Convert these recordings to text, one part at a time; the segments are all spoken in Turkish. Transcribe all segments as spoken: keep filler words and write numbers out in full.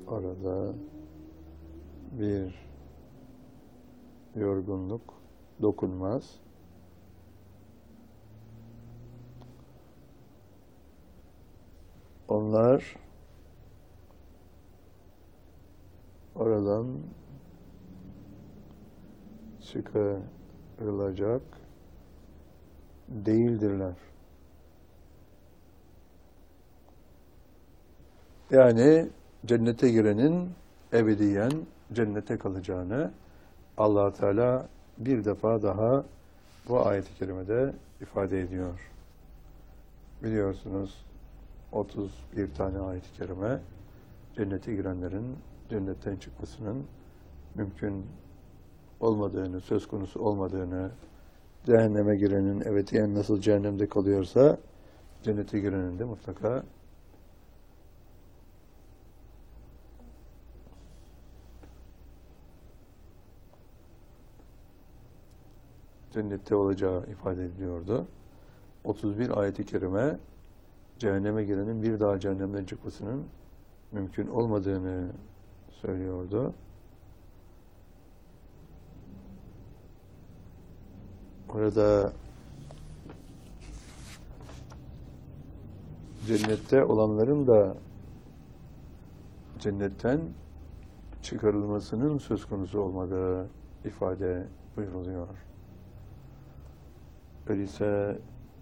Orada bir yorgunluk dokunmaz. Onlar oradan çıkarılacak değildirler. Yani cennete girenin ebediyen cennete kalacağını Allah Teala bir defa daha bu ayet-i kerimede ifade ediyor. Biliyorsunuz otuz bir tane ayet-i kerime cennete girenlerin cennetten çıkmasının mümkün olmadığını, söz konusu olmadığını, cehenneme girenin ebediyen nasıl cehennemde kalıyorsa cennete girenin de mutlaka cennette olacağı ifade ediliyordu. otuz bir ayet-i kerime cehenneme girenin bir daha cehennemden çıkmasının mümkün olmadığını söylüyordu. Orada cennette olanların da cennetten çıkarılmasının söz konusu olmadığı ifade buyuruluyor. Öyleyse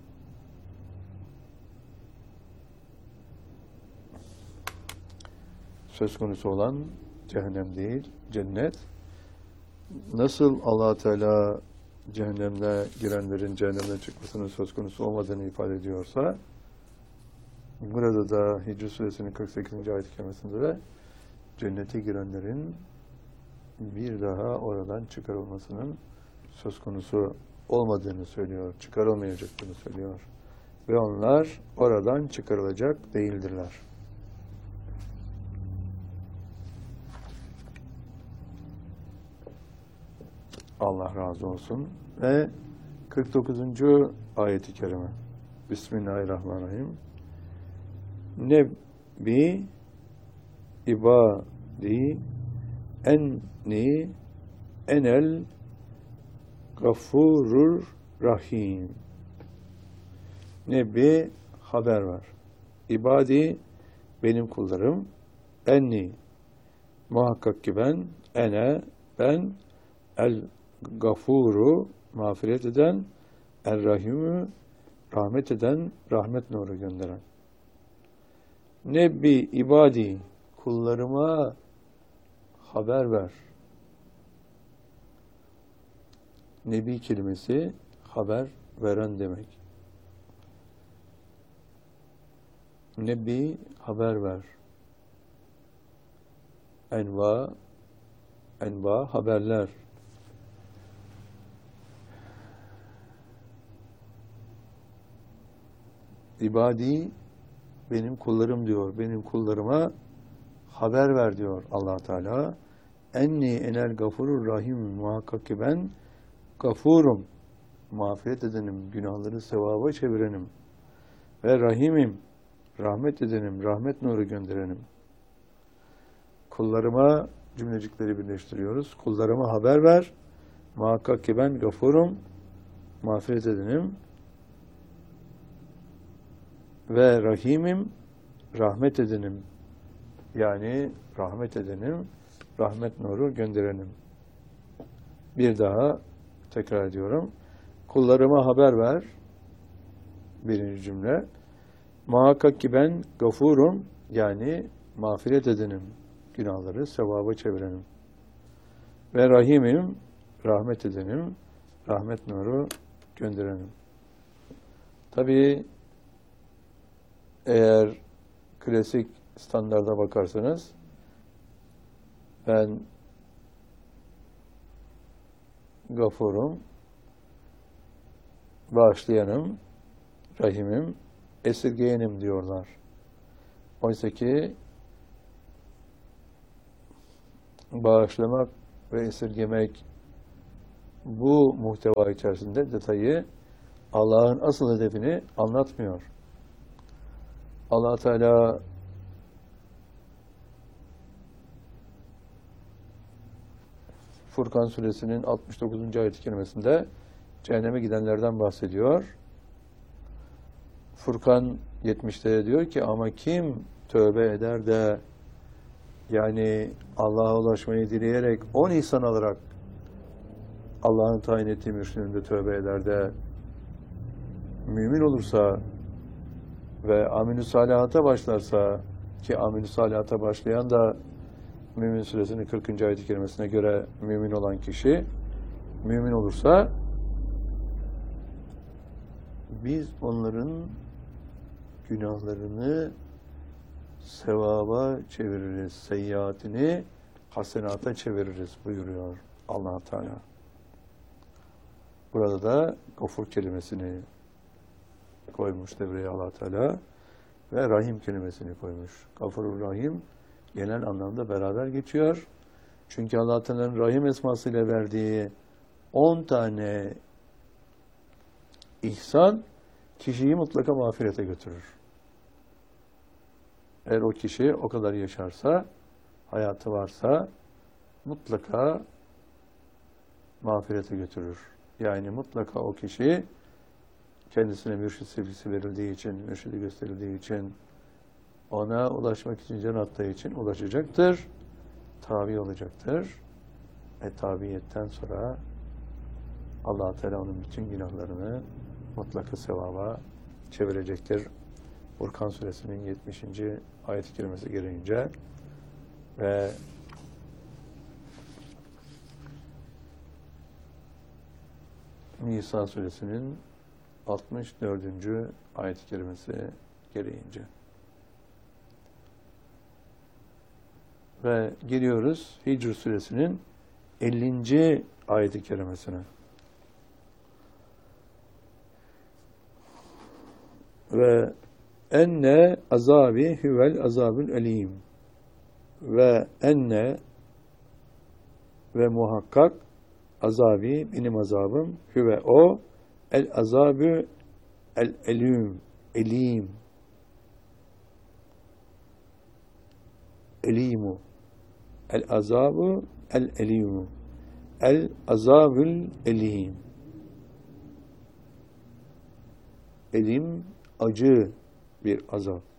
söz konusu olan cehennem değil, cennet. Nasıl Allah Teala cehennemde girenlerin cehennemden çıkmasının söz konusu olmadığını ifade ediyorsa, burada da Hicr Suresinin kırk sekizinci ayet-i kerimesinde de cennete girenlerin bir daha oradan çıkarılmasının söz konusu olmadığını söylüyor, çıkarılmayacaklarını söylüyor. Ve onlar oradan çıkarılacak değildirler. Allah razı olsun. Ve kırk dokuzuncu ayet-i kerime. Bismillahirrahmanirrahim. Nebbi ibadi enni enel gafurur rahim. Nebbi haber var. İbadi benim kullarım. Enni muhakkak ki ben ene ben el gafuru mağfiret eden el rahimü rahmet eden rahmet nuru gönderen. Nebbi ibadi kullarıma haber ver. Nebi kelimesi haber veren demek. Nebi haber ver. Enva enva haberler. İbadi benim kullarım diyor. Benim kullarıma haber ver diyor Allah Teala. Enni enel gafurur rahim, muhakkak ki ben gafurum, mağfiret edenim, günahları sevaba çevirenim ve rahimim, rahmet edenim, rahmet nuru gönderenim. Kullarıma cümlecikleri birleştiriyoruz. Kullarıma haber ver, muhakkak ki ben gafurum, mağfiret edenim ve rahimim, rahmet edenim. Yani rahmet edenim, rahmet nuru gönderenim. Bir daha tekrar ediyorum. Kullarıma haber ver. Birinci cümle. Muhakkak ki ben gafurum, yani mağfiret edenim. Günahları sevaba çevirenim. Ve rahimim, rahmet edenim. Rahmet nuru gönderenim. Tabii eğer klasik standarda bakarsanız ben gafurum, bağışlayanım, rahimim, esirgeyenim diyorlar. Oysa ki bağışlamak ve esirgemek bu muhteva içerisinde detayı Allah'ın asıl hedefini anlatmıyor. Allah Teala Furkan suresinin altmış dokuzuncu ayet-i kerimesinde cehenneme gidenlerden bahsediyor. Furkan yetmişte diyor ki ama kim tövbe eder de yani Allah'a ulaşmayı dileyerek on ihsan alarak Allah'ın tayin ettiği mürşidinde tövbe eder de mümin olursa ve amel-i salihata başlarsa, ki amel-i salihata başlayan da Mümin suresinin kırkıncı ayet-i kerimesine göre mümin olan kişi mümin olursa biz onların günahlarını sevaba çeviririz, seyyiatini hasenata çeviririz buyuruyor Allah Teala. Burada da gafur kelimesini koymuş devreye Allah Teala ve rahim kelimesini koymuş. Gafurur Rahim genel anlamda beraber geçiyor. Çünkü Allah Teala'nın Rahim esmasıyla verdiği on tane ihsan kişiyi mutlaka mağfirete götürür. Eğer o kişi o kadar yaşarsa, hayatı varsa mutlaka mağfirete götürür. Yani mutlaka o kişi kendisine mürşid sevgisi verildiği için, mürşidi gösterildiği için, ona ulaşmak için, can attığı için ulaşacaktır. Tabi olacaktır. E tabiyetten sonra Allah-u Teala onun bütün günahlarını mutlaka sevaba çevirecektir. Furkan suresinin yetmişinci ayet-i kerimesi gereğince ve Nisa suresinin altmış dördüncü ayet-i kerimesi gereğince. Ve geliyoruz Hicr suresinin ellinci ayet-i kerimesine. Ve enne azabi huvel azabül elim. Ve enne ve muhakkak azabi benim azabım huve o el azabü el elim elim elimu el azabu el elimu el azabül elim elim acı bir azap.